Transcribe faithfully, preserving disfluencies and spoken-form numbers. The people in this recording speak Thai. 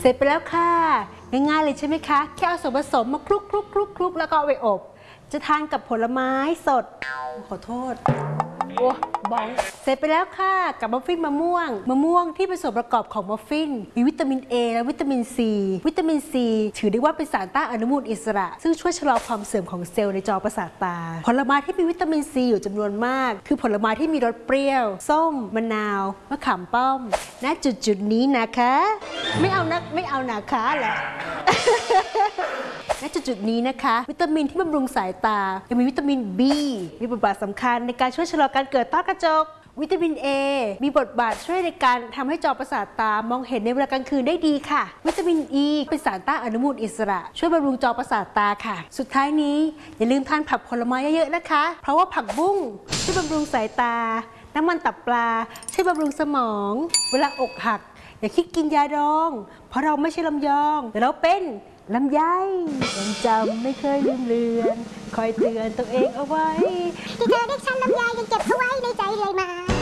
เสร็จไปแล้วค่ะง่ายๆเลยใช่ไหมคะแค่เอาส่วนผสมมาคลุกคลุกคลุกคลุกแล้วก็เอาไปอบจะทานกับผลไม้สดขอโทษโอ้บองเสร็จไปแล้วค่ะกับมัฟฟินมะม่วงมะม่วงที่เป็นส่วนประกอบของมัฟฟินมีวิตามิน A และวิตามิน C วิตามิน C ถือได้ว่าเป็นสารต้านอนุมูลอิสระซึ่งช่วยชะลอความเสื่อมของเซลล์ในจอประสาทตาผลไม้ที่มีวิตามิน C อยู่จำนวนมากคือผลไม้ที่มีรสเปรี้ยวส้มมะนาวมะขามป้อมณจุดจุดนี้นะคะไม่เอานะไม่เอานะคะแหละณจุดจุดนี้นะคะวิตามินที่บำรุงสายตายังมีวิตามิน B มีบทบาทสำคัญในการช่วยชะลอการเกิดต้อกระจกวิตามิน A มีบทบาทช่วยในการทำให้จอประสาทตามองเห็นในเวลากลางคืนได้ดีค่ะวิตามิน E เป็นสารต้านอนุมูลอิสระช่วยบำรุงจอประสาทตาค่ะสุดท้ายนี้อย่าลืมทานผักผลไม้เยอะๆนะคะเพราะว่าผักบุ้งช่วยบำรุงสายตาน้ำมันตับปลาช่วยบำรุงสมองเวลาอกหักอย่าคิดกินยาดองเพราะเราไม่ใช่ลำยองแต่เราเป็นลำไยยังจำไม่เคยลืมเลือนคอยเตือนตัวเองเอาไว้ที่เธอเรียกฉันลำไยยังเก็บเอาไว้ในใจเลยมา